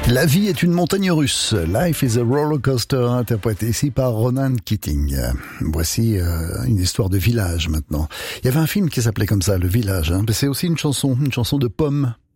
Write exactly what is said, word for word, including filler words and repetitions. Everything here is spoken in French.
La vie est une montagne russe. Life is a roller coaster, interprété ici par Ronan Keating. Voici euh, une histoire de village maintenant. Il y avait un film qui s'appelait comme ça, Le Village. Hein. Mais c'est aussi une chanson, une chanson de Pomme.